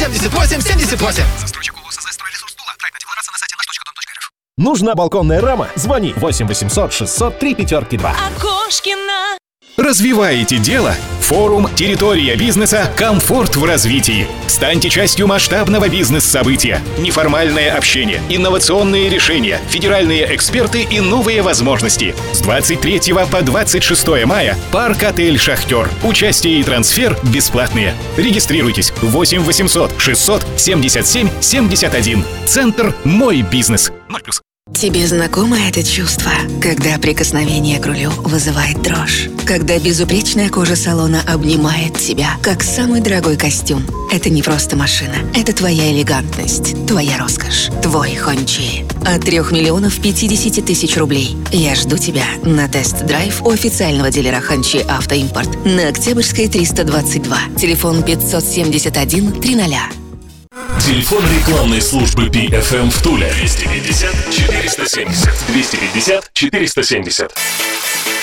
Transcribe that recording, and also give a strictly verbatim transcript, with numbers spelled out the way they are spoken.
семьдесят восемь семьдесят восемь. Застройщик ООО «СЗ Стройресурс Тула». Проектная декларация на сайте наш точка дом точка эр эф. Нужна балконная рама? Звони восемь восемьсот шестьсот три пятерки два. Окошкина. Развиваете дело? Форум «Территория бизнеса. Комфорт в развитии». Станьте частью масштабного бизнес-события. Неформальное общение, инновационные решения, федеральные эксперты и новые возможности. С двадцать третьего по двадцать шестое мая парк-отель «Шахтер». Участие и трансфер бесплатные. Регистрируйтесь. восемь восемьсот шестьсот семьдесят семь семьдесят один. Центр «Мой бизнес». ноль плюс. Тебе знакомо это чувство, когда прикосновение к рулю вызывает дрожь? Когда безупречная кожа салона обнимает тебя, как самый дорогой костюм? Это не просто машина, это твоя элегантность, твоя роскошь, твой Хончи. От трех миллионов пятидесяти тысяч рублей. Я жду тебя на тест-драйв у официального дилера Хончи Автоимпорт на Октябрьской триста двадцать два. Телефон пятьсот семьдесят один триста. Телефон рекламной службы пи эф эм в Туле. двести пятьдесят четыреста семьдесят. двести пятьдесят четыреста семьдесят.